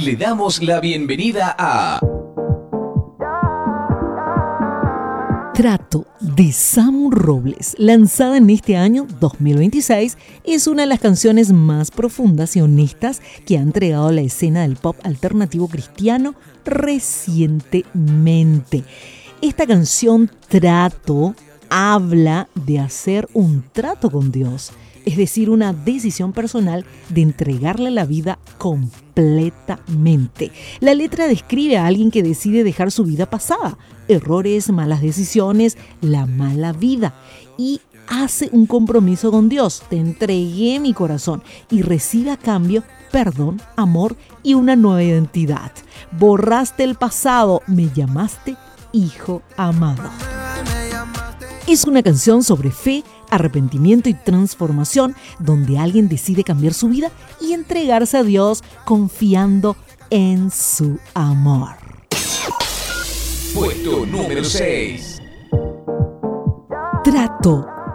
Le damos la bienvenida a Trato de Samu Robles, lanzada en este año 2026, es una de las canciones más profundas y honestas que ha entregado la escena del pop alternativo cristiano recientemente. Esta canción, Trato, habla de hacer un trato con Dios, es decir, una decisión personal de entregarle la vida completamente. La letra describe a alguien que decide dejar su vida pasada, errores, malas decisiones, la mala vida, y hace un compromiso con Dios. Te entregué mi corazón y recibe a cambio perdón, amor y una nueva identidad. Borraste el pasado, me llamaste hijo amado. Es una canción sobre fe, arrepentimiento y transformación, donde alguien decide cambiar su vida y entregarse a Dios confiando en su amor. puesto número 6. Trato